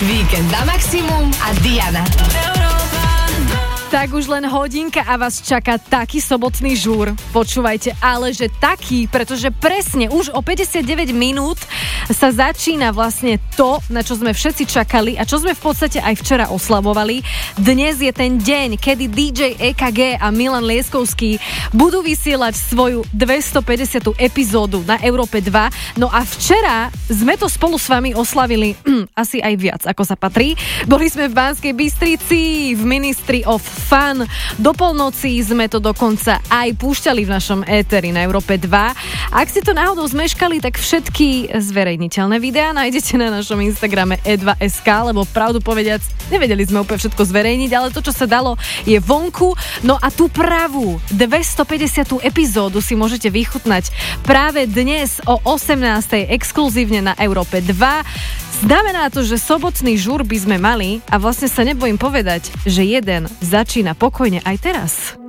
Víkend na maximum a Diana. Tak už len hodinka a vás čaká taký sobotný žúr. Počúvajte, ale že taký, pretože presne už o 59 minút sa začína vlastne to, na čo sme všetci čakali a čo sme v podstate aj včera oslavovali. Dnes je ten deň, kedy DJ EKG a Milan Lieskovský budú vysielať svoju 250. epizódu na Európe 2. No a včera sme to spolu s vami oslavili asi aj viac, ako sa patrí. Boli sme v Banskej Bystrici, v Ministry of Fun. Do polnoci sme to dokonca aj púšťali v našom éteri na Európe 2. Ak ste to náhodou zmeškali, tak všetky zverejniteľné videá nájdete na našom Instagrame e2.sk, lebo pravdu povediac, nevedeli sme úplne všetko zverejniť, ale to, čo sa dalo, je vonku. No a tú pravú 250. epizódu si môžete vychutnať práve dnes o 18. exkluzívne na Európe 2. Znamená to, že sobotný žúr by sme mali a vlastne sa nebojím povedať, že jeden začína pokojne aj teraz.